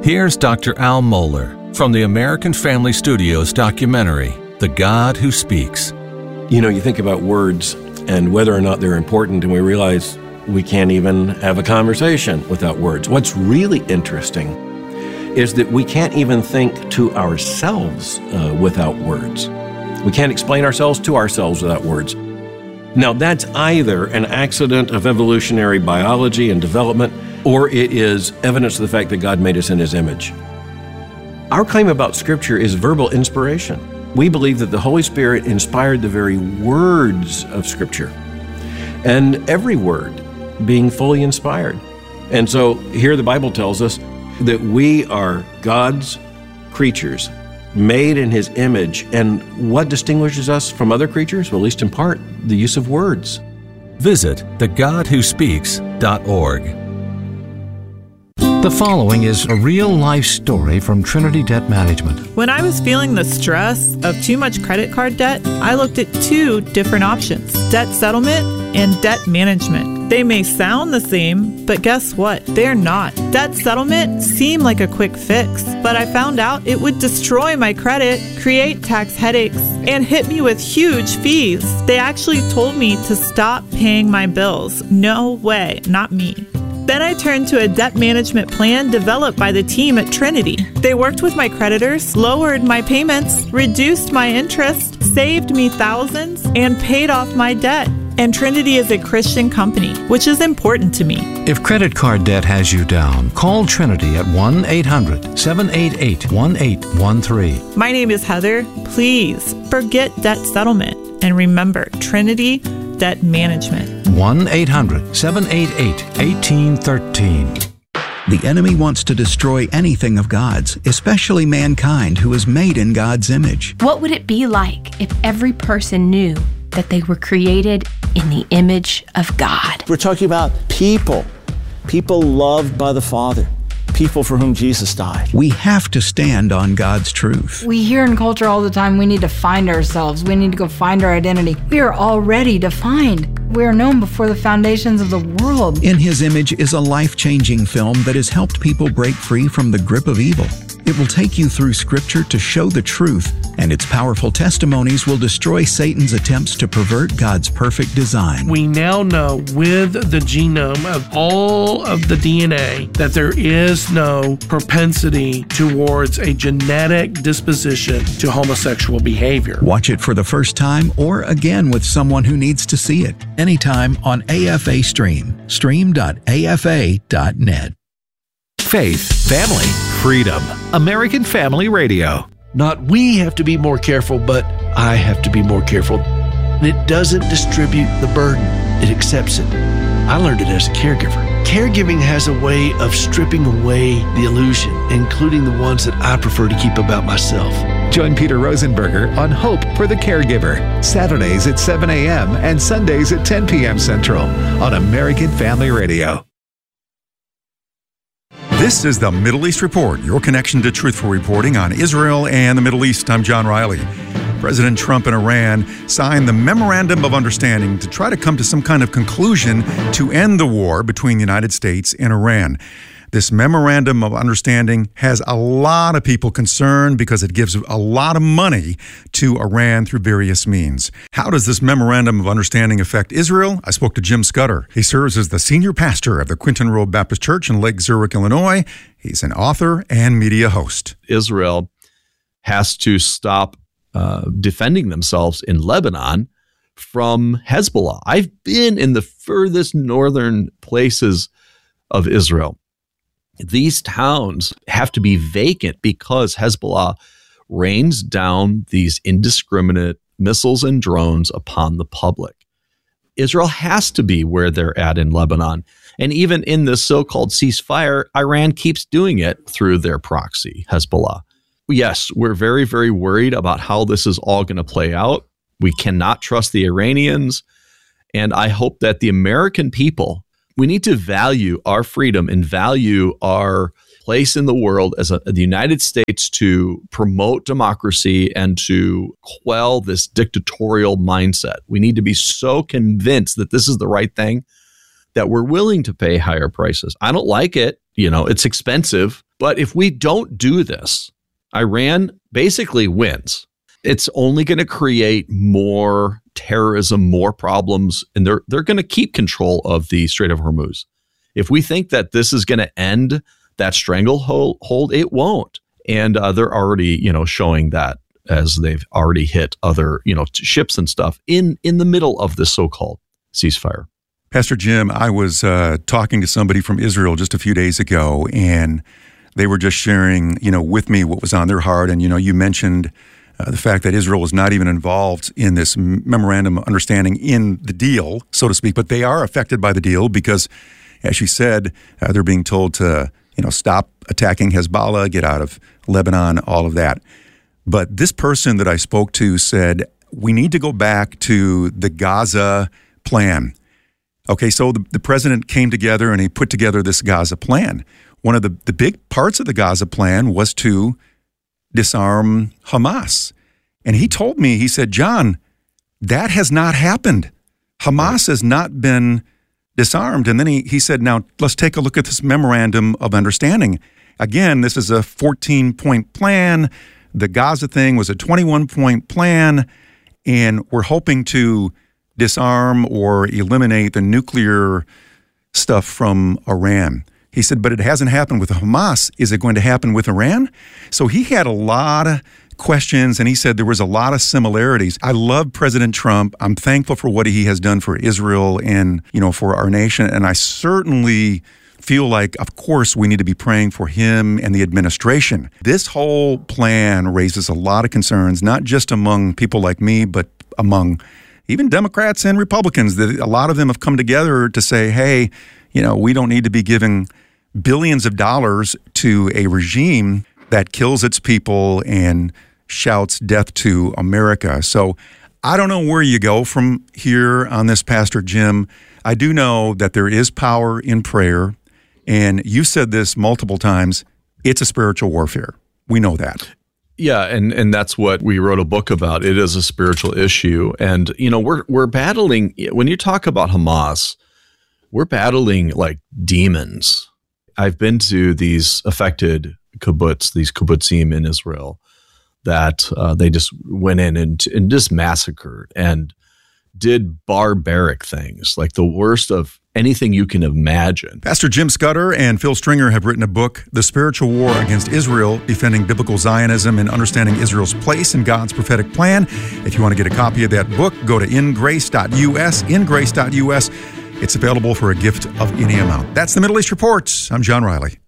Here's Dr. Al Mohler from the American Family Studios documentary, The God Who Speaks. You know, you think about words and whether or not they're important, and we realize we can't even have a conversation without words. What's really interesting is that we can't even think to ourselves without words. We can't explain ourselves to ourselves without words. Now, that's either an accident of evolutionary biology and development, or it is evidence of the fact that God made us in His image. Our claim about Scripture is verbal inspiration. We believe that the Holy Spirit inspired the very words of Scripture, and every word being fully inspired. And so here the Bible tells us that we are God's creatures, made in His image. And what distinguishes us from other creatures? Well, at least in part, the use of words. Visit thegodwhospeaks.org. The following is a real-life story from Trinity Debt Management. When I was feeling the stress of too much credit card debt, I looked at two different options: debt settlement and debt management. They may sound the same, but guess what? They're not. Debt settlement seemed like a quick fix, but I found out it would destroy my credit, create tax headaches, and hit me with huge fees. They actually told me to stop paying my bills. No way, not me. Then I turned to a debt management plan developed by the team at Trinity. They worked with my creditors, lowered my payments, reduced my interest, saved me thousands, and paid off my debt. And Trinity is a Christian company, which is important to me. If credit card debt has you down, call Trinity at 1-800-788-1813. My name is Heather. Please forget debt settlement and remember Trinity Debt Management. 1-800-788-1813. The enemy wants to destroy anything of God's, especially mankind who is made in God's image. What would it be like if every person knew that they were created in the image of God? We're talking about people loved by the Father, people for whom Jesus died. We have to stand on God's truth. We hear in culture all the time, we need to find ourselves. We need to go find our identity. We are already defined. We are known before the foundations of the world. In His Image is a life-changing film that has helped people break free from the grip of evil. It will take you through Scripture to show the truth, and its powerful testimonies will destroy Satan's attempts to pervert God's perfect design. We now know with the genome of all of the DNA that there is no propensity towards a genetic disposition to homosexual behavior. Watch it for the first time or again with someone who needs to see it anytime on AFA Stream. Stream.afa.net. Faith, family, freedom. American Family Radio. Not we have to be more careful, but I have to be more careful. And it doesn't distribute the burden. It accepts it. I learned it as a caregiver. Caregiving has a way of stripping away the illusion, including the ones that I prefer to keep about myself. Join Peter Rosenberger on Hope for the Caregiver, Saturdays at 7 a.m. and Sundays at 10 p.m. Central on American Family Radio. This is the Middle East Report, your connection to truthful reporting on Israel and the Middle East. I'm John Riley. President Trump and Iran signed the Memorandum of Understanding to try to come to some kind of conclusion to end the war between the United States and Iran. This Memorandum of Understanding has a lot of people concerned because it gives a lot of money to Iran through various means. How does this Memorandum of Understanding affect Israel? I spoke to Jim Scudder. He serves as the senior pastor of the Quinton Road Baptist Church in Lake Zurich, Illinois. He's an author and media host. Israel has to stop defending themselves in Lebanon from Hezbollah. I've been in the furthest northern places of Israel. These towns have to be vacant because Hezbollah rains down these indiscriminate missiles and drones upon the public. Israel has to be where they're at in Lebanon. And even in this so-called ceasefire, Iran keeps doing it through their proxy, Hezbollah. Yes, we're very, very worried about how this is all going to play out. We cannot trust the Iranians. And I hope that the American people, we need to value our freedom and value our place in the world as the United States to promote democracy and to quell this dictatorial mindset. We need to be so convinced that this is the right thing that we're willing to pay higher prices. I don't like it. It's expensive. But if we don't do this, Iran basically wins. It's only going to create more terrorism, more problems, and they're going to keep control of the Strait of Hormuz. If we think that this is going to end that stranglehold, it won't. And they're already, showing that as they've already hit other, ships and stuff in the middle of this so-called ceasefire. Pastor Jim, I was talking to somebody from Israel just a few days ago, and they were just sharing, with me what was on their heart. And, you mentioned the fact that Israel was not even involved in this memorandum of understanding in the deal, so to speak, but they are affected by the deal because, as you said, they're being told to, stop attacking Hezbollah, get out of Lebanon, all of that. But this person that I spoke to said, we need to go back to the Gaza plan. Okay, so the president came together and he put together this Gaza plan. One of the big parts of the Gaza plan was to disarm Hamas. And he told me, he said, John, that has not happened. Hamas has not been disarmed. And then he said, now let's take a look at this memorandum of understanding. Again, this is a 14-point plan. The Gaza thing was a 21-point plan. And we're hoping to disarm or eliminate the nuclear stuff from Iran. He said, but it hasn't happened with Hamas. Is it going to happen with Iran? So he had a lot of questions, and he said there was a lot of similarities. I love President Trump. I'm thankful for what he has done for Israel and, for our nation. And I certainly feel like, of course, we need to be praying for him and the administration. This whole plan raises a lot of concerns, not just among people like me, but among even Democrats and Republicans. A lot of them have come together to say, hey, we don't need to be giving billions of dollars to a regime that kills its people and shouts death to America. So I don't know where you go from here on this, Pastor Jim. I do know that there is power in prayer. And you said this multiple times. It's a spiritual warfare. We know that. Yeah, and that's what we wrote a book about. It is a spiritual issue. And, we're battling, when you talk about Hamas, we're battling like demons. I've been to these affected kibbutz, these kibbutzim in Israel, that they just went in and just massacred and did barbaric things, like the worst of anything you can imagine. Pastor Jim Scudder and Phil Stringer have written a book, The Spiritual War Against Israel, Defending Biblical Zionism and Understanding Israel's Place in God's Prophetic Plan. If you want to get a copy of that book, go to ingrace.us, ingrace.us. It's available for a gift of any amount. That's the Middle East Report. I'm John Riley.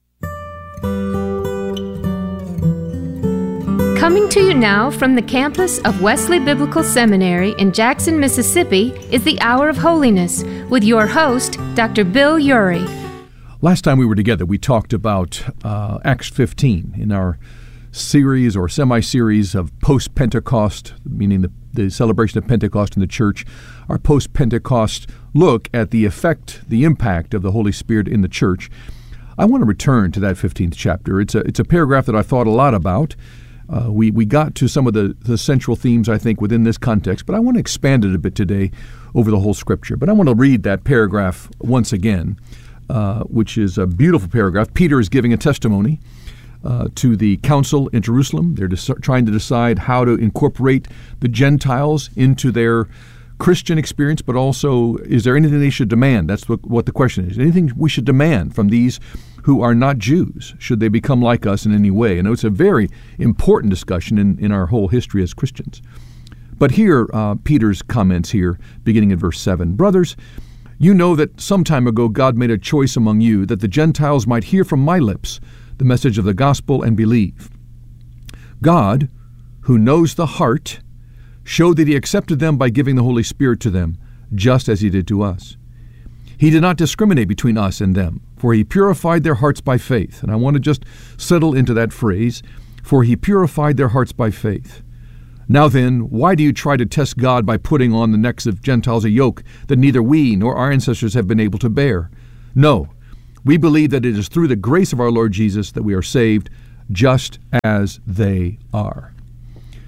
Coming to you now from the campus of Wesley Biblical Seminary in Jackson, Mississippi, is the Hour of Holiness with your host, Dr. Bill Urey. Last time we were together, we talked about Acts 15 in our series or semi-series of post-Pentecost, meaning the celebration of Pentecost in the church, our post-Pentecost look at the effect, the impact of the Holy Spirit in the church. I want to return to that 15th chapter. It's a paragraph that I thought a lot about. We got to some of the central themes, I think, within this context, but I want to expand it a bit today over the whole Scripture. But I want to read that paragraph once again, which is a beautiful paragraph. Peter is giving a testimony to the council in Jerusalem. They're trying to decide how to incorporate the Gentiles into their Christian experience, but also, is there anything they should demand? That's what the question is. Anything we should demand from these who are not Jews? Should they become like us in any way? And it's a very important discussion in our whole history as Christians. But here, Peter's comments here, beginning in verse 7. Brothers, you know that some time ago God made a choice among you that the Gentiles might hear from my lips the message of the gospel and believe. God, who knows the heart, showed that he accepted them by giving the Holy Spirit to them, just as he did to us. He did not discriminate between us and them, for he purified their hearts by faith. And I want to just settle into that phrase, for he purified their hearts by faith. Now then, why do you try to test God by putting on the necks of Gentiles a yoke that neither we nor our ancestors have been able to bear? No, we believe that it is through the grace of our Lord Jesus that we are saved, just as they are.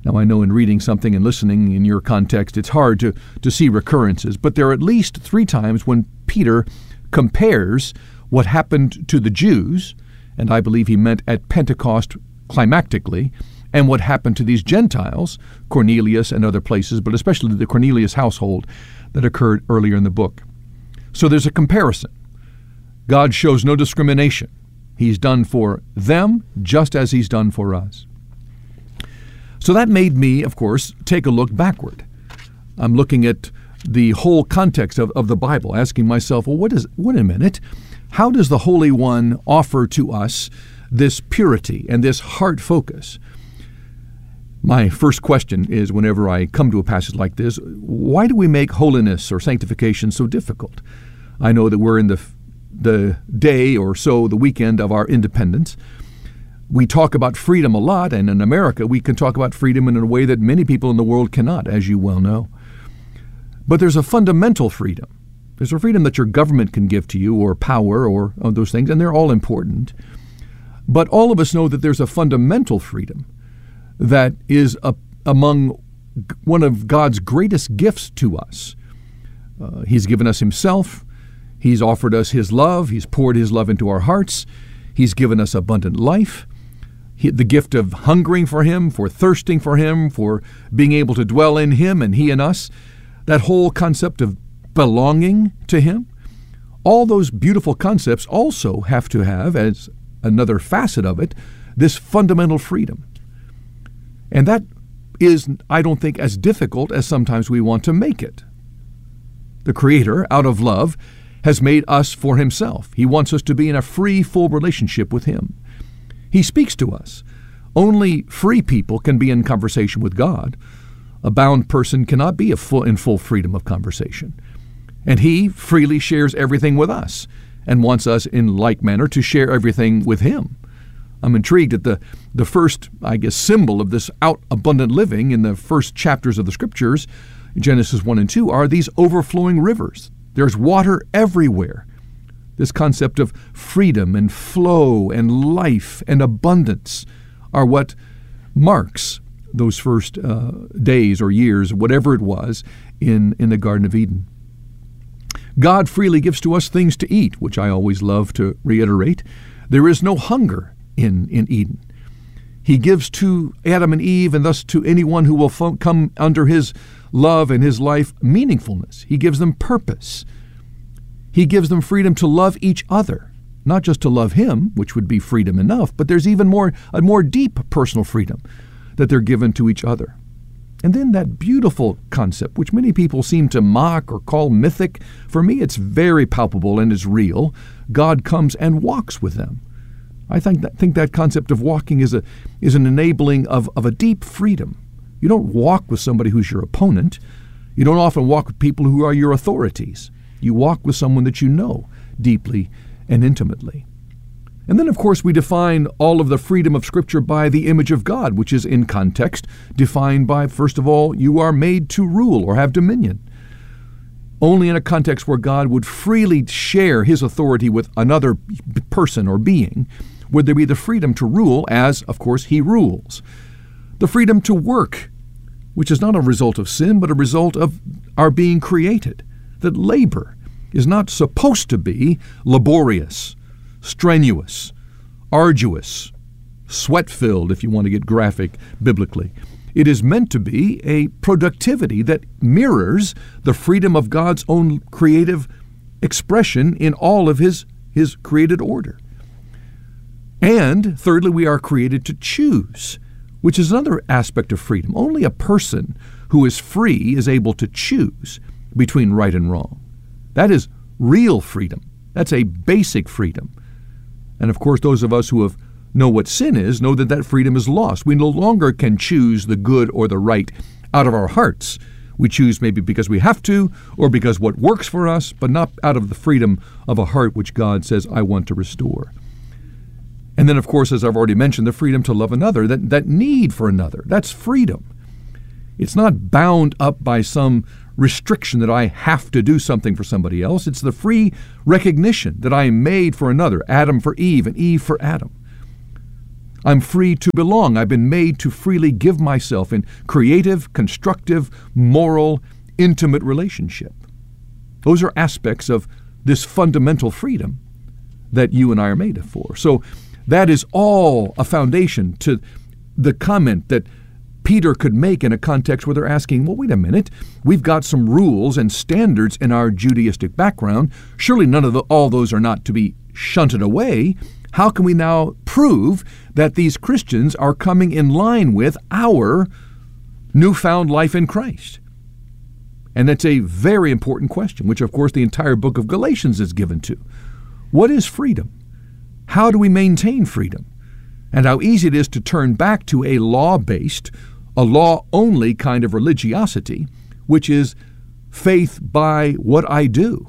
Now, I know in reading something and listening in your context, it's hard to see recurrences, but there are at least 3 times when Peter compares what happened to the Jews, and I believe he meant at Pentecost climactically, and what happened to these Gentiles, Cornelius and other places, but especially the Cornelius household that occurred earlier in the book. So there's a comparison. God shows no discrimination. He's done for them just as he's done for us. So that made me, of course, take a look backward. I'm looking at the whole context of the Bible, asking myself, well, wait a minute, how does the Holy One offer to us this purity and this heart focus? My first question is, whenever I come to a passage like this, why do we make holiness or sanctification so difficult? I know that we're in the day or so, the weekend of our independence. We talk about freedom a lot, and in America we can talk about freedom in a way that many people in the world cannot, as you well know. But there's a fundamental freedom. There's a freedom that your government can give to you, or power, or those things, and they're all important. But all of us know that there's a fundamental freedom that is among one of God's greatest gifts to us. He's given us himself. He's offered us his love. He's poured his love into our hearts. He's given us abundant life. The gift of hungering for him, for thirsting for him, for being able to dwell in him and he in us. That whole concept of belonging to him. All those beautiful concepts also have to have, as another facet of it, this fundamental freedom. And that is, I don't think, as difficult as sometimes we want to make it. The Creator, out of love, has made us for himself. He wants us to be in a free, full relationship with him. He speaks to us. Only free people can be in conversation with God. A bound person cannot be in full freedom of conversation. And he freely shares everything with us and wants us in like manner to share everything with him. I'm intrigued at the first, symbol of this abundant living in the first chapters of the Scriptures, Genesis 1 and 2, are these overflowing rivers. There's water everywhere. This concept of freedom and flow and life and abundance are what marks those first days or years, whatever it was, in the Garden of Eden. God freely gives to us things to eat, which I always love to reiterate. There is no hunger in Eden. He gives to Adam and Eve, and thus to anyone who will come under his love and his life, meaningfulness. He gives them purpose. He gives them freedom to love each other, not just to love him, which would be freedom enough, but there's even a more deep personal freedom that they're given to each other. And then that beautiful concept, which many people seem to mock or call mythic, for me it's very palpable and is real. God comes and walks with them. I think that concept of walking is an enabling of a deep freedom. You don't walk with somebody who's your opponent. You don't often walk with people who are your authorities. You walk with someone that you know deeply and intimately. And then, of course, we define all of the freedom of Scripture by the image of God, which is in context defined by, first of all, you are made to rule or have dominion. Only in a context where God would freely share his authority with another person or being would there be the freedom to rule as, of course, he rules. The freedom to work, which is not a result of sin, but a result of our being created. That labor is not supposed to be laborious, strenuous, arduous, sweat-filled, if you want to get graphic biblically. It is meant to be a productivity that mirrors the freedom of God's own creative expression in all of his created order. And thirdly, we are created to choose, which is another aspect of freedom. Only a person who is free is able to choose between right and wrong. That is real freedom. That's a basic freedom. And of course, those of us who know what sin is know that freedom is lost. We no longer can choose the good or the right out of our hearts. We choose maybe because we have to or because what works for us, but not out of the freedom of a heart which God says, I want to restore. And then, of course, as I've already mentioned, the freedom to love another, that need for another. That's freedom. It's not bound up by some restriction that I have to do something for somebody else. It's the free recognition that I am made for another, Adam for Eve and Eve for Adam. I'm free to belong. I've been made to freely give myself in creative, constructive, moral, intimate relationship. Those are aspects of this fundamental freedom that you and I are made for. So that is all a foundation to the comment that Peter could make in a context where they're asking, well, wait a minute, we've got some rules and standards in our Judaistic background. Surely none of all those are not to be shunted away. How can we now prove that these Christians are coming in line with our newfound life in Christ? And that's a very important question, which of course the entire book of Galatians is given to. What is freedom? How do we maintain freedom? And how easy it is to turn back to a law-based, a law-only kind of religiosity, which is faith by what I do.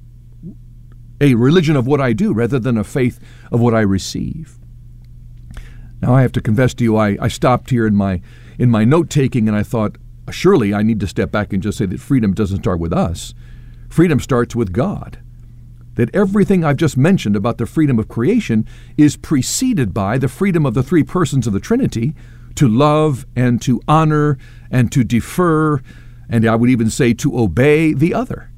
A religion of what I do rather than a faith of what I receive. Now I have to confess to you, I stopped here in my note-taking and I thought, surely I need to step back and just say that freedom doesn't start with us. Freedom starts with God. That everything I've just mentioned about the freedom of creation is preceded by the freedom of the three persons of the Trinity to love and to honor and to defer, and I would even say to obey the other.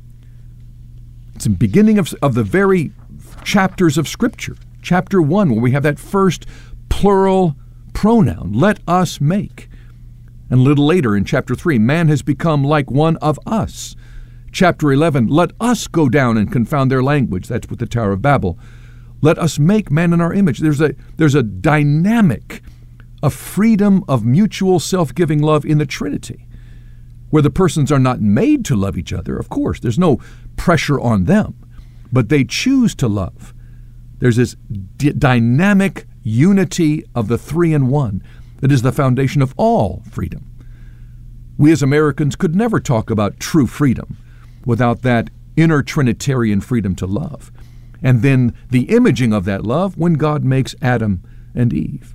It's the beginning of the very chapters of Scripture. Chapter 1, where we have that first plural pronoun, let us make. And a little later in chapter 3, man has become like one of us. Chapter 11, let us go down and confound their language. That's with the Tower of Babel. Let us make man in our image. There's a dynamic of freedom of mutual self-giving love in the Trinity, where the persons are not made to love each other. Of course, there's no pressure on them, but they choose to love. There's this dynamic unity of the three in one that is the foundation of all freedom. We as Americans could never talk about true freedom without that inner Trinitarian freedom to love. And then the imaging of that love when God makes Adam and Eve.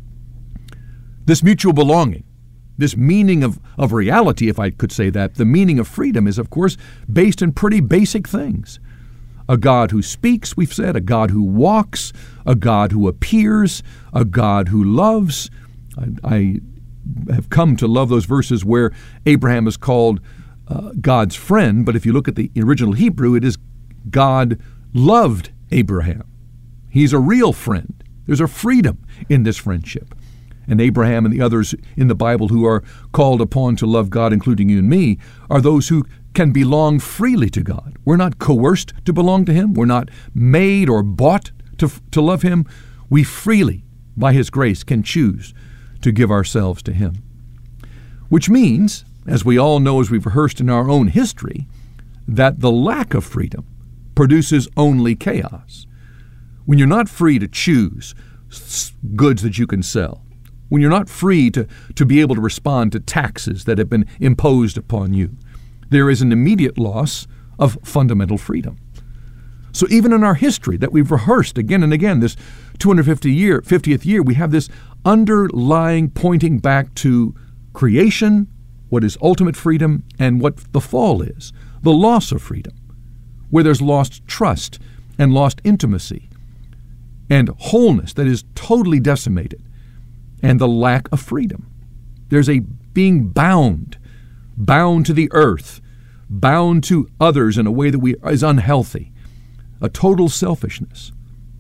This mutual belonging, this meaning of reality, if I could say that, the meaning of freedom is, of course, based in pretty basic things. A God who speaks, we've said, a God who walks, a God who appears, a God who loves. I have come to love those verses where Abraham is called God's friend, but if you look at the original Hebrew, it is God loved Abraham. He's a real friend. There's a freedom in this friendship. And Abraham and the others in the Bible who are called upon to love God, including you and me, are those who can belong freely to God. We're not coerced to belong to Him. We're not made or bought to love Him. We freely, by His grace, can choose to give ourselves to Him. Which means, as we all know as we've rehearsed in our own history, that the lack of freedom produces only chaos. When you're not free to choose goods that you can sell, when you're not free to be able to respond to taxes that have been imposed upon you, there is an immediate loss of fundamental freedom. So even in our history that we've rehearsed again and again, this 50th year, we have this underlying pointing back to creation, what is ultimate freedom, and what the fall is, the loss of freedom, where there's lost trust and lost intimacy and wholeness that is totally decimated, and the lack of freedom. There's a being bound to the earth, bound to others in a way that is unhealthy, a total selfishness.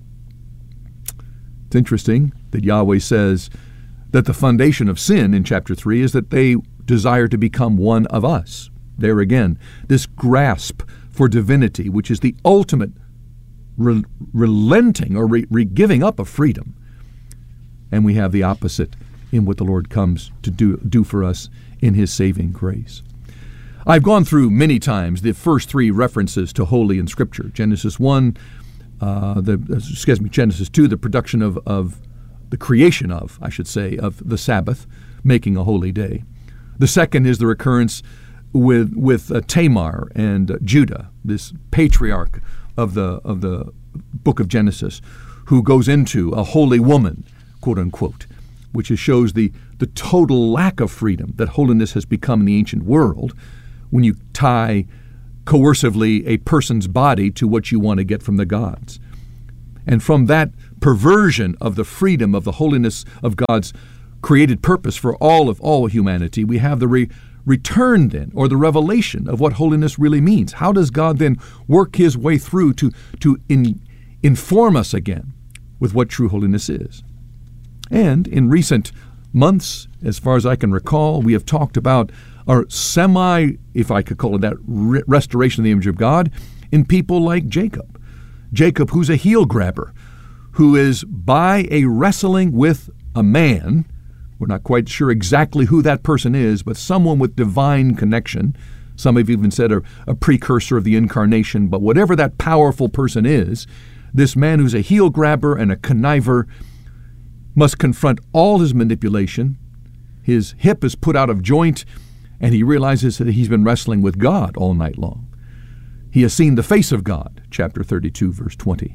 It's interesting that Yahweh says that the foundation of sin in chapter 3 is that they desire to become one of us. There again, this grasp for divinity, which is the ultimate relenting or giving up of freedom. And we have the opposite in what the Lord comes to do for us in His saving grace. I've gone through many times the first three references to holy in Scripture. Genesis 1, Genesis 2, the production of the creation of the Sabbath, making a holy day. The second is the recurrence with Tamar and Judah, this patriarch of the book of Genesis, who goes into a holy woman, quote unquote, which shows the total lack of freedom that holiness has become in the ancient world when you tie coercively a person's body to what you want to get from the gods. And from that perversion of the freedom of the holiness of God's created purpose for all humanity, we have the return then, or the revelation of what holiness really means. How does God then work his way through to inform us again with what true holiness is? And in recent months, as far as I can recall, we have talked about our if I could call it that, restoration of the image of God in people like Jacob. Jacob, who's a heel grabber, who is by a wrestling with a man, we're not quite sure exactly who that person is, but someone with divine connection. Some have even said a precursor of the incarnation, but whatever that powerful person is, this man who's a heel grabber and a conniver must confront all his manipulation. His hip is put out of joint, and he realizes that he's been wrestling with God all night long. He has seen the face of God, chapter 32, verse 20.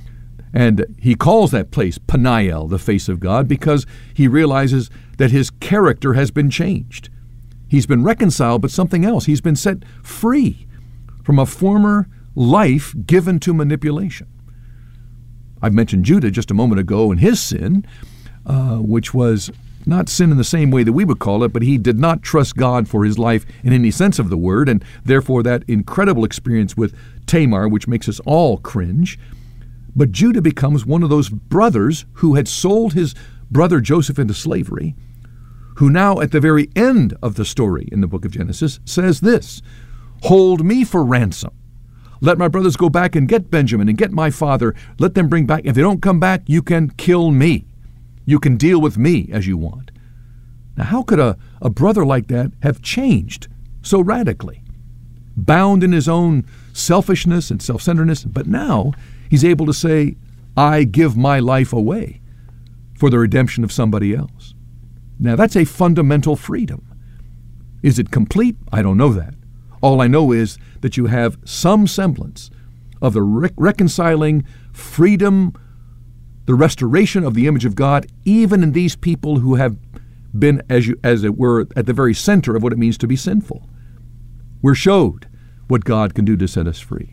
And he calls that place Peniel, the face of God, because he realizes that his character has been changed. He's been reconciled, but something else. He's been set free from a former life given to manipulation. I've mentioned Judah just a moment ago and his sin, which was not sin in the same way that we would call it, but he did not trust God for his life in any sense of the word, and therefore that incredible experience with Tamar, which makes us all cringe. But Judah becomes one of those brothers who had sold his brother Joseph into slavery, who now at the very end of the story in the book of Genesis says this, "Hold me for ransom. Let my brothers go back and get Benjamin and get my father. Let them bring back. If they don't come back, you can kill me. You can deal with me as you want." Now, how could a brother like that have changed so radically? Bound in his own selfishness and self-centeredness, but now he's able to say, "I give my life away for the redemption of somebody else." Now, that's a fundamental freedom. Is it complete? I don't know that. All I know is that you have some semblance of the reconciling freedom, the restoration of the image of God, even in these people who have been, as it were, at the very center of what it means to be sinful. We're showed what God can do to set us free.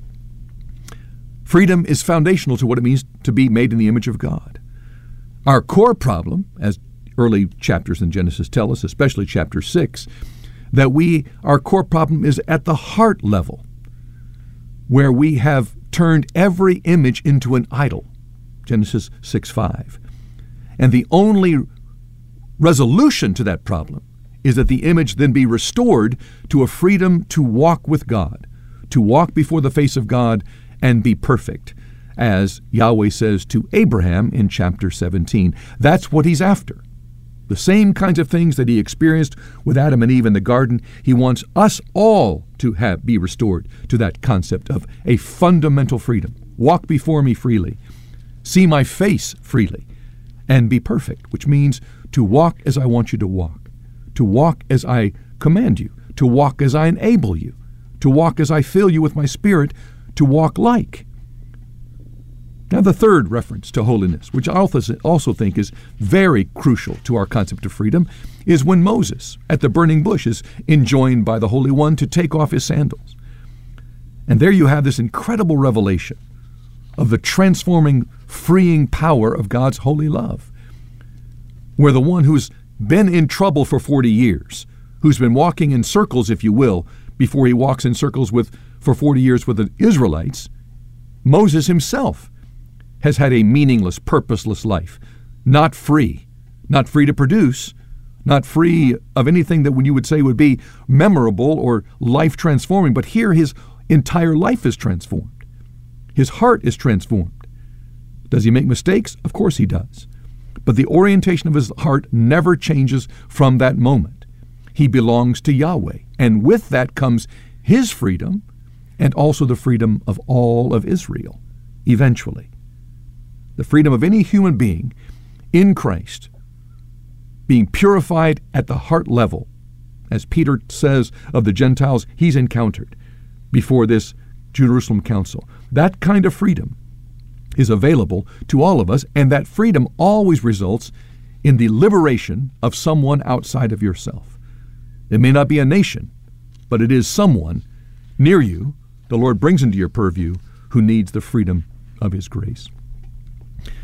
Freedom is foundational to what it means to be made in the image of God. Our core problem, as early chapters in Genesis tell us, especially chapter 6, that our core problem is at the heart level, where we have turned every image into an idol, Genesis 6:5. And the only resolution to that problem is that the image then be restored to a freedom to walk with God, to walk before the face of God and be perfect, as Yahweh says to Abraham in chapter 17. That's what he's after. The same kinds of things that he experienced with Adam and Eve in the garden, he wants us all to be restored to that concept of a fundamental freedom. Walk before me freely, see my face freely, and be perfect, which means to walk as I want you to walk as I command you, to walk as I enable you, to walk as I fill you with my Spirit, to walk like. Now, the third reference to holiness, which I also think is very crucial to our concept of freedom, is when Moses, at the burning bush, is enjoined by the Holy One to take off his sandals. And there you have this incredible revelation of the transforming, freeing power of God's holy love, where the one who's been in trouble for 40 years, who's been walking in circles, if you will, before he walks in circles for 40 years with the Israelites, Moses himself has had a meaningless, purposeless life, not free to produce, not free of anything that you would say would be memorable or life-transforming, but here his entire life is transformed. His heart is transformed. Does he make mistakes? Of course he does. But the orientation of his heart never changes from that moment. He belongs to Yahweh, and with that comes his freedom and also the freedom of all of Israel, eventually. The freedom of any human being in Christ, being purified at the heart level, as Peter says of the Gentiles he's encountered before this Jerusalem council. That kind of freedom is available to all of us, and that freedom always results in the liberation of someone outside of yourself. It may not be a nation, but it is someone near you the Lord brings into your purview who needs the freedom of his grace.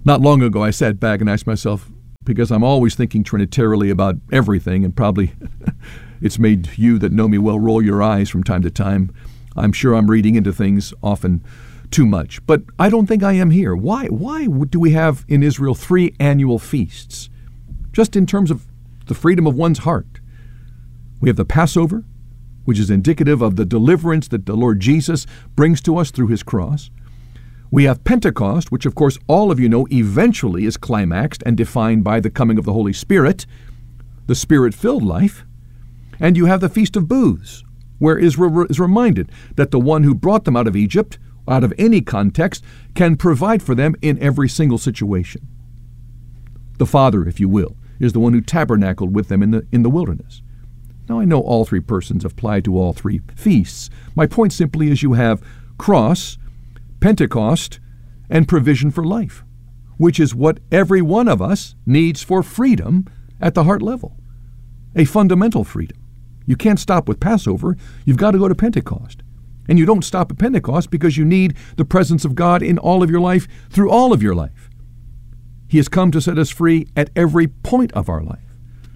Not long ago, I sat back and asked myself, because I'm always thinking trinitarily about everything, and probably it's made you that know me well roll your eyes from time to time. I'm sure I'm reading into things often too much, but I don't think I am here. Why do we have in Israel 3 annual feasts? Just in terms of the freedom of one's heart. We have the Passover, which is indicative of the deliverance that the Lord Jesus brings to us through his cross. We have Pentecost, which of course all of you know eventually is climaxed and defined by the coming of the Holy Spirit, the Spirit-filled life. And you have the Feast of Booths, where Israel is reminded that the one who brought them out of Egypt, out of any context, can provide for them in every single situation. The Father, if you will, is the one who tabernacled with them in the wilderness. Now, I know all 3 persons apply to all 3 feasts. My point simply is you have cross, Pentecost, and provision for life, which is what every one of us needs for freedom at the heart level, a fundamental freedom. You can't stop with Passover. You've got to go to Pentecost. And you don't stop at Pentecost because you need the presence of God in all of your life, through all of your life. He has come to set us free at every point of our life.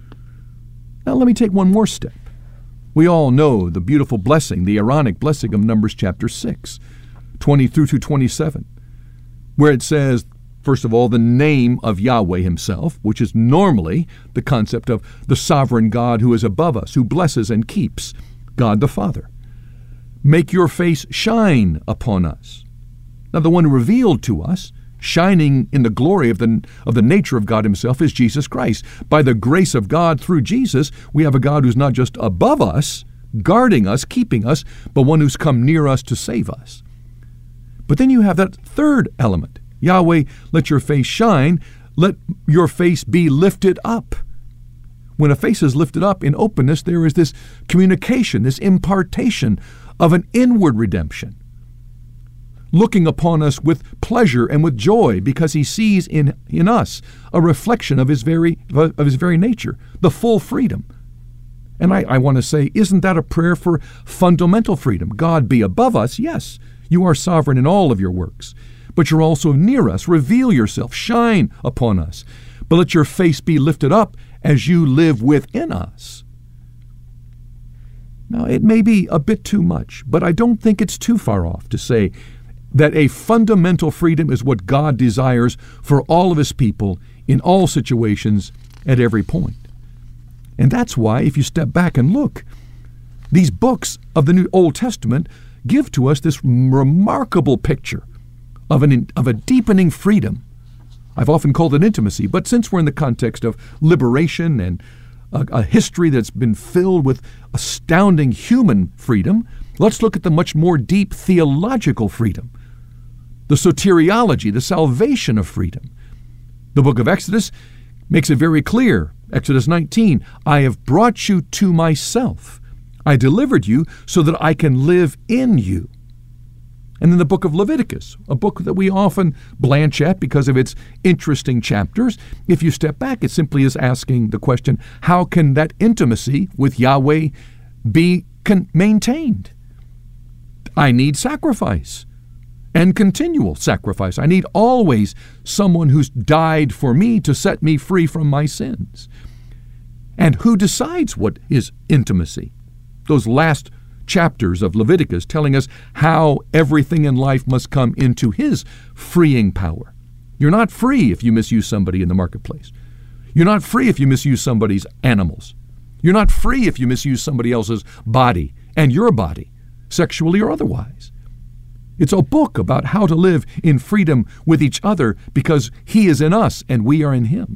Now let me take one more step. We all know the beautiful blessing, the Aaronic blessing of Numbers chapter 6, 20 through to 27, where it says, first of all, the name of Yahweh himself, which is normally the concept of the sovereign God who is above us, who blesses and keeps, God the Father. Make your face shine upon us. Now the one revealed to us, shining in the glory of the nature of God himself, is Jesus Christ. By the grace of God through Jesus, we have a God who's not just above us, guarding us, keeping us, but one who's come near us to save us. But then you have that third element. Yahweh, let your face shine, let your face be lifted up. When a face is lifted up in openness, there is this communication, this impartation of an inward redemption, looking upon us with pleasure and with joy because he sees in us a reflection of his very nature, the full freedom. And I want to say, isn't that a prayer for fundamental freedom? God be above us, yes. You are sovereign in all of your works, but you're also near us. Reveal yourself, shine upon us, but let your face be lifted up as you live within us. Now, it may be a bit too much, but I don't think it's too far off to say that a fundamental freedom is what God desires for all of his people in all situations at every point. And that's why, if you step back and look, these books of the New Old Testament give to us this remarkable picture of a deepening freedom. I've often called it intimacy, but since we're in the context of liberation and a history that's been filled with astounding human freedom, let's look at the much more deep theological freedom, the soteriology, the salvation of freedom. The book of Exodus makes it very clear. Exodus 19, I have brought you to myself. I delivered you so that I can live in you. And then the book of Leviticus, a book that we often blanch at because of its interesting chapters. If you step back, it simply is asking the question, how can that intimacy with Yahweh be maintained? I need sacrifice and continual sacrifice. I need always someone who's died for me to set me free from my sins. And who decides what is intimacy? Those last chapters of Leviticus telling us how everything in life must come into his freeing power. You're not free if you misuse somebody in the marketplace. You're not free if you misuse somebody's animals. You're not free if you misuse somebody else's body and your body, sexually or otherwise. It's a book about how to live in freedom with each other because he is in us and we are in him.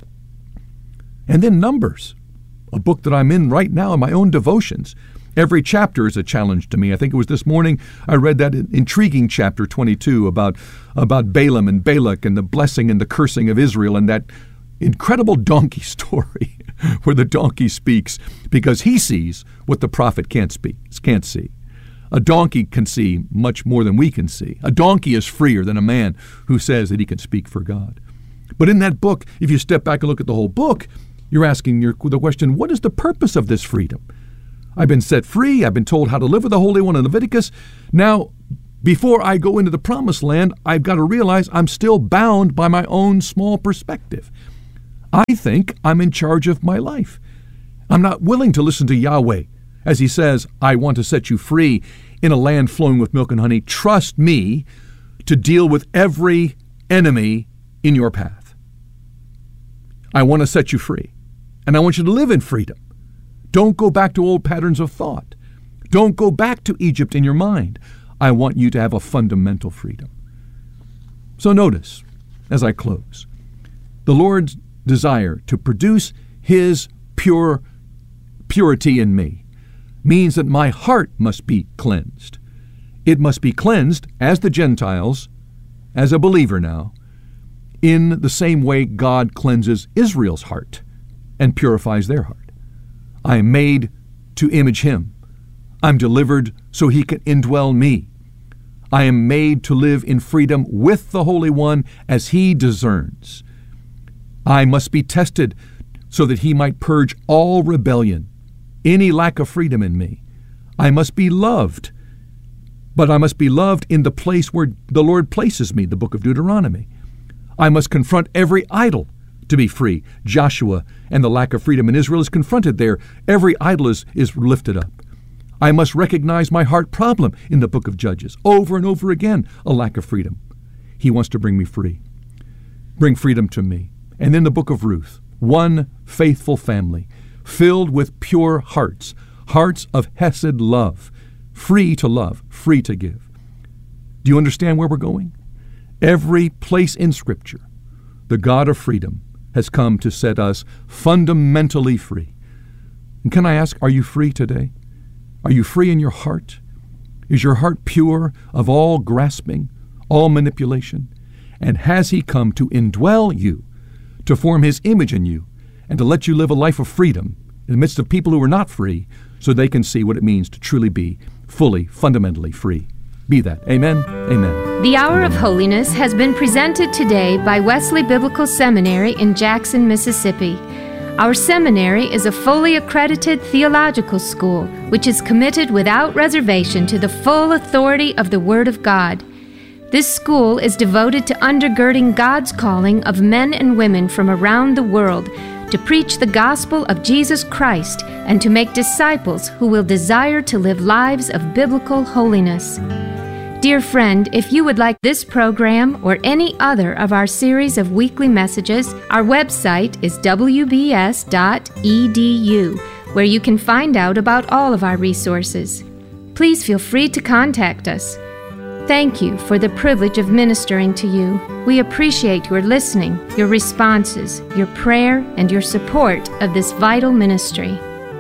And then Numbers, a book that I'm in right now in my own devotions. Every chapter is a challenge to me. I think it was this morning I read that intriguing chapter 22 about Balaam and Balak and the blessing and the cursing of Israel, and that incredible donkey story where the donkey speaks because he sees what the prophet can't see. A donkey can see much more than we can see. A donkey is freer than a man who says that he can speak for God. But in that book, if you step back and look at the whole book, you're asking the question, what is the purpose of this freedom? I've been set free. I've been told how to live with the Holy One in Leviticus. Now, Before I go into the promised land, I've got to realize I'm still bound by my own small perspective. I think I'm in charge of my life. I'm not willing to listen to Yahweh as he says, I want to set you free in a land flowing with milk and honey. Trust me to deal with every enemy in your path. I want to set you free, and I want you to live in freedom. Don't go back to old patterns of thought. Don't go back to Egypt in your mind. I want you to have a fundamental freedom. So notice, as I close, the Lord's desire to produce his purity in me means that my heart must be cleansed. It must be cleansed as the Gentiles, as a believer now, in the same way God cleanses Israel's heart and purifies their heart. I am made to image him. I'm delivered so he can indwell me. I am made to live in freedom with the Holy One as he discerns. I must be tested so that he might purge all rebellion, any lack of freedom in me. I must be loved, but I must be loved in the place where the Lord places me, the book of Deuteronomy. I must confront every idol to be free. Joshua and the lack of freedom in Israel is confronted there. Every idol is lifted up. I must recognize my heart problem in the book of Judges. Over and over again, a lack of freedom. He wants to bring me free. Bring freedom to me. And then the book of Ruth, one faithful family, filled with pure hearts, hearts of hesed love, free to love, free to give. Do you understand where we're going? Every place in Scripture, the God of freedom has come to set us fundamentally free. And can I ask, are you free today? Are you free in your heart? Is your heart pure of all grasping, all manipulation? And has he come to indwell you, to form his image in you, and to let you live a life of freedom in the midst of people who are not free, so they can see what it means to truly be fully, fundamentally free? Be that. Amen. Amen. The Hour of Holiness has been presented today by Wesley Biblical Seminary in Jackson, Mississippi. Our seminary is a fully accredited theological school which is committed without reservation to the full authority of the Word of God. This school is devoted to undergirding God's calling of men and women from around the world to preach the gospel of Jesus Christ and to make disciples who will desire to live lives of biblical holiness. Dear friend, if you would like this program or any other of our series of weekly messages, our website is wbs.edu, where you can find out about all of our resources. Please feel free to contact us. Thank you for the privilege of ministering to you. We appreciate your listening, your responses, your prayer, and your support of this vital ministry.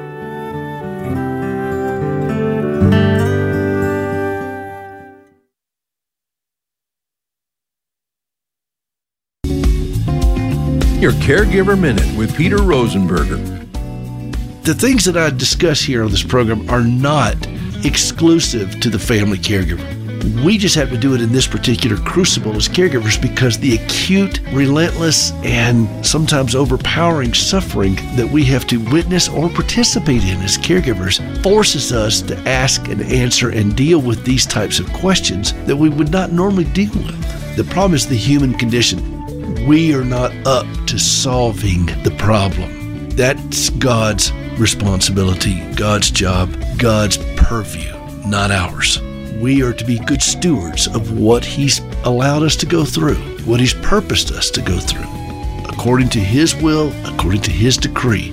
Your Caregiver Minute with Peter Rosenberger. The things that I discuss here on this program are not exclusive to the family caregiver. We just have to do it in this particular crucible as caregivers because the acute, relentless, and sometimes overpowering suffering that we have to witness or participate in as caregivers forces us to ask and answer and deal with these types of questions that we would not normally deal with. The problem is the human condition. We are not up to solving the problem. That's God's responsibility, God's job, God's purview, not ours. We are to be good stewards of what He's allowed us to go through, what He's purposed us to go through, according to His will, according to His decree.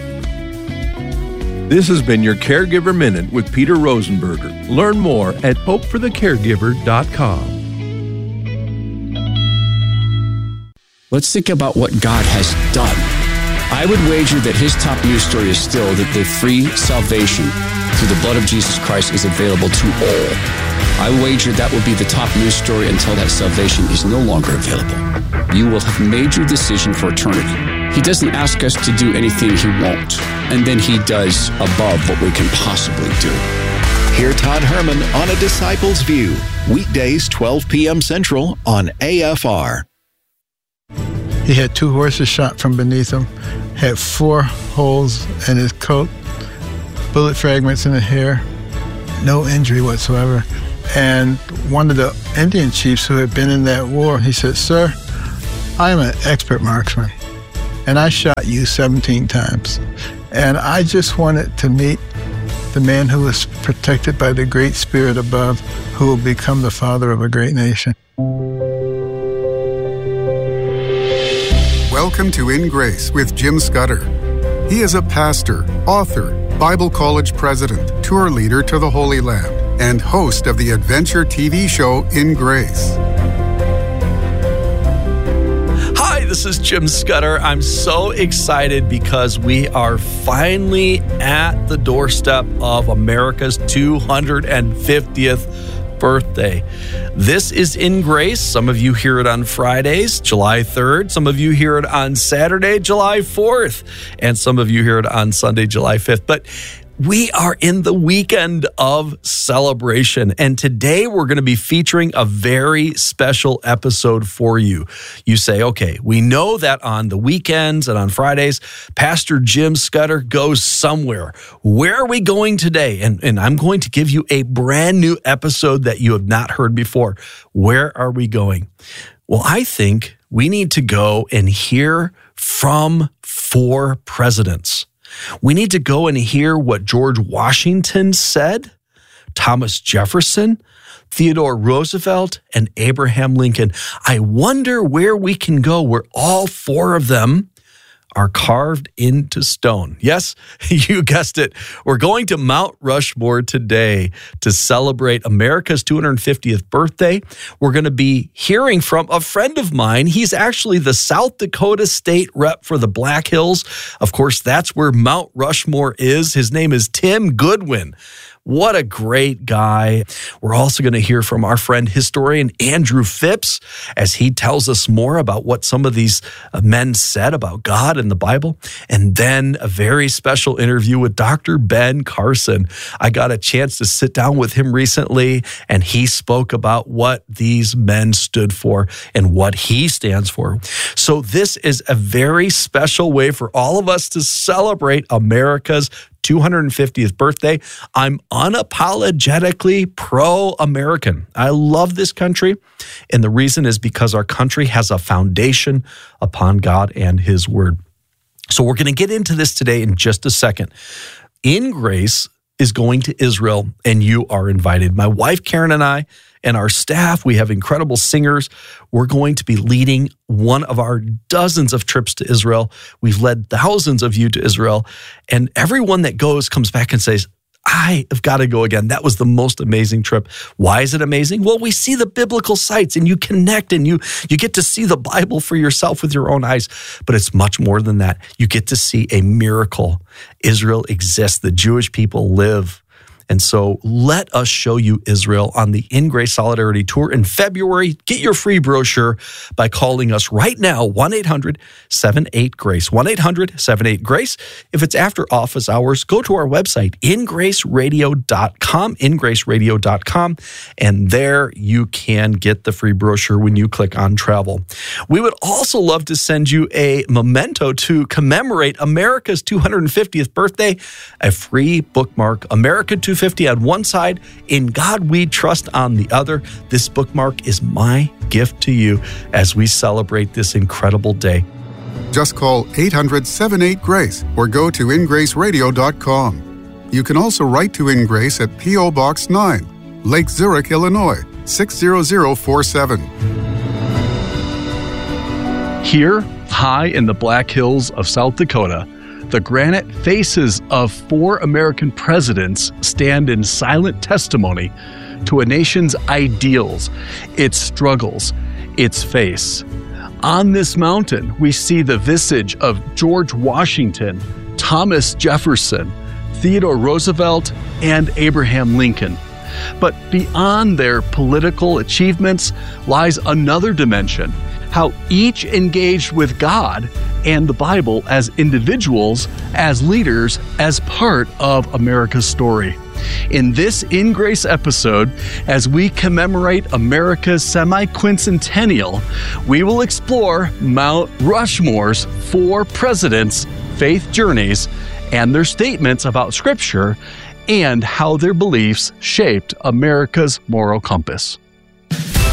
This has been your Caregiver Minute with Peter Rosenberger. Learn more at hopeforthecaregiver.com. Let's think about what God has done. I would wager that his top news story is still that the free salvation through the blood of Jesus Christ is available to all. I wager that will be the top news story until that salvation is no longer available. You will have made your decision for eternity. He doesn't ask us to do anything he won't, and then he does above what we can possibly do. Hear Todd Herman on A Disciple's View, weekdays 12 p.m. Central on AFR. He had 2 horses shot from beneath him, had 4 holes in his coat, bullet fragments in the hair, no injury whatsoever. And one of the Indian chiefs who had been in that war, he said, "Sir, I am an expert marksman, and I shot you 17 times. And I just wanted to meet the man who was protected by the Great Spirit above, who will become the father of a great nation." Welcome to In Grace with Jim Scudder. He is a pastor, author, Bible college president, tour leader to the Holy Land, and host of the adventure TV show In Grace. Hi, this is Jim Scudder. I'm so excited because we are finally at the doorstep of America's 250th birthday. This is In Grace. Some of you hear it on Fridays, July 3rd. Some of you hear it on Saturday, July 4th. And some of you hear it on Sunday, July 5th. But we are in the weekend of celebration, and today we're going to be featuring a very special episode for you. You say, okay, we know that on the weekends and on Fridays, Pastor Jim Scudder goes somewhere. Where are we going today? And I'm going to give you a brand new episode that you have not heard before. Where are we going? Well, I think we need to go and hear from 4 presidents. We need to go and hear what George Washington said, Thomas Jefferson, Theodore Roosevelt, and Abraham Lincoln. I wonder where we can go where all 4 of them are carved into stone. Yes, you guessed it. We're going to Mount Rushmore today to celebrate America's 250th birthday. We're going to be hearing from a friend of mine. He's actually the South Dakota state rep for the Black Hills. Of course, that's where Mount Rushmore is. His name is Tim Goodwin. What a great guy. We're also going to hear from our friend historian Andrew Phipps as he tells us more about what some of these men said about God and the Bible. And then a very special interview with Dr. Ben Carson. I got a chance to sit down with him recently, and he spoke about what these men stood for and what he stands for. So this is a very special way for all of us to celebrate America's 250th birthday. I'm unapologetically pro-American. I love this country, and the reason is because our country has a foundation upon God and His Word. So we're going to get into this today in just a second. In Grace is going to Israel, and you are invited. My wife Karen and I and our staff, we have incredible singers. We're going to be leading one of our dozens of trips to Israel. We've led thousands of you to Israel, and everyone that goes comes back and says, I have got to go again. That was the most amazing trip. Why is it amazing? Well, we see the biblical sites and you connect and you get to see the Bible for yourself with your own eyes. But it's much more than that. You get to see a miracle. Israel exists. The Jewish people live. And so let us show you Israel on the In Grace Solidarity Tour in February. Get your free brochure by calling us right now, 1-800-78-GRACE, 1-800-78-GRACE. If it's after office hours, go to our website, ingraceradio.com, ingraceradio.com, and there you can get the free brochure when you click on travel. We would also love to send you a memento to commemorate America's 250th birthday, a free bookmark, America 250 on one side, In God We Trust on the other. This bookmark is my gift to you as we celebrate this incredible day. Just call 800-78-GRACE or go to ingraceradio.com. You can also write to In Grace at P.O. Box 9, Lake Zurich, Illinois, 60047. Here, high in the Black Hills of South Dakota, the granite faces of 4 American presidents stand in silent testimony to a nation's ideals, its struggles, its face. On this mountain, we see the visage of George Washington, Thomas Jefferson, Theodore Roosevelt, and Abraham Lincoln. But beyond their political achievements lies another dimension, how each engaged with God and the Bible as individuals, as leaders, as part of America's story. In this In Grace episode, as we commemorate America's semi-quincentennial, we will explore Mount Rushmore's 4 presidents' faith journeys and their statements about Scripture and how their beliefs shaped America's moral compass.